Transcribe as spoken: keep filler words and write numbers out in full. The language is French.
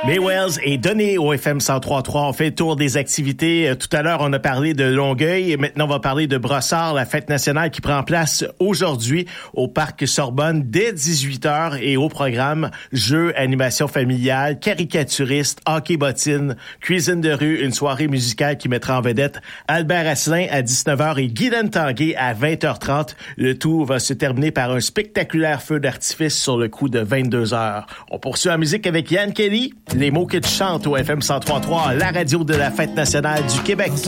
Les Wells et donné au F M cent trois trois. On fait le tour des activités. Tout à l'heure, on a parlé de Longueuil et maintenant, on va parler de Brossard, la fête nationale qui prend place aujourd'hui au Parc Sorbonne dès dix-huit heures et au programme jeux, animation familiale, caricaturiste, hockey bottine, cuisine de rue, une soirée musicale qui mettra en vedette Albert Asselin à dix-neuf heures et Guylaine Tanguay à vingt heures trente. Le tout va se terminer par un spectaculaire feu d'artifice sur le coup de vingt-deux heures. On poursuit en musique avec Yann Kelly. Les mots que tu chantes au F M cent trois trois, la radio de la fête nationale du Québec.